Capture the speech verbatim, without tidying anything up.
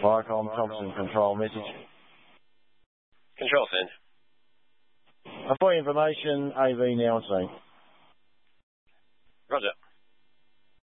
Viacom Thompson, control message. Control send. Uh, for your information, A V now on scene. Roger.